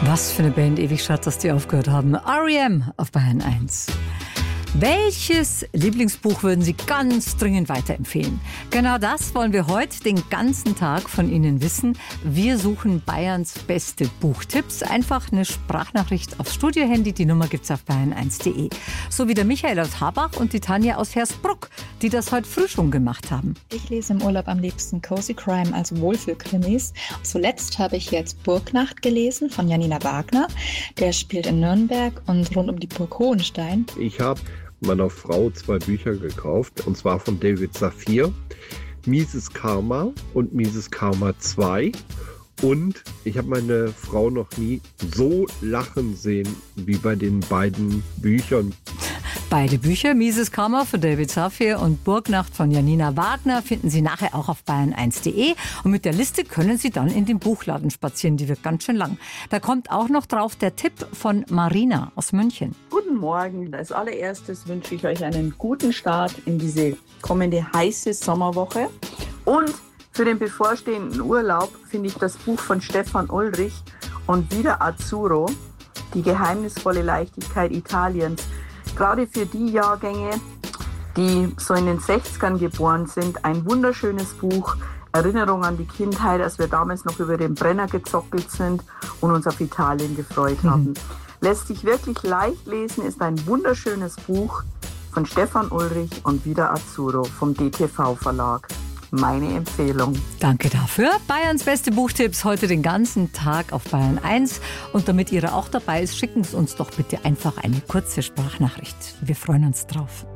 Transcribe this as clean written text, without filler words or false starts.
Was für eine Band, ewig schade, dass die aufgehört haben. R.E.M. auf Bayern 1. Welches Lieblingsbuch würden Sie ganz dringend weiterempfehlen? Genau das wollen wir heute den ganzen Tag von Ihnen wissen. Wir suchen Bayerns beste Buchtipps. Einfach eine Sprachnachricht aufs Studiohandy. Die Nummer gibt's auf bayern1.de. So wie der Michael aus Habach und die Tanja aus Hersbruck, die das heute früh schon gemacht haben. Ich lese im Urlaub am liebsten Cozy Crime als Wohlfühlkrimis. Zuletzt habe ich jetzt Burgnacht gelesen von Janina Wagner. Der spielt in Nürnberg und rund um die Burg Hohenstein. Ich habe meiner Frau 2 Bücher gekauft, und zwar von David Safir, Mieses Karma und Mieses Karma 2. Und ich habe meine Frau noch nie so lachen sehen wie bei den beiden Büchern. Beide Bücher, Mieses Karma von David Safir und Burgnacht von Janina Wagner, finden Sie nachher auch auf bayern1.de. Und mit der Liste können Sie dann in den Buchladen spazieren, die wird ganz schön lang. Da kommt auch noch drauf der Tipp von Marina aus München. Guten Morgen. Als allererstes wünsche ich euch einen guten Start in diese kommende heiße Sommerwoche. Und für den bevorstehenden Urlaub finde ich das Buch von Stefan Ulrich und wieder Azzurro, die geheimnisvolle Leichtigkeit Italiens, gerade für die Jahrgänge, die so in den 60ern geboren sind, ein wunderschönes Buch. Erinnerung an die Kindheit, als wir damals noch über den Brenner gezockelt sind und uns auf Italien gefreut haben. Lässt sich wirklich leicht lesen, ist ein wunderschönes Buch von Stefan Ulrich und wieder Azzurro vom DTV Verlag. Meine Empfehlung. Danke dafür. Bayerns beste Buchtipps heute den ganzen Tag auf Bayern 1. Und damit Ihre auch dabei ist, schicken Sie uns doch bitte einfach eine kurze Sprachnachricht. Wir freuen uns drauf.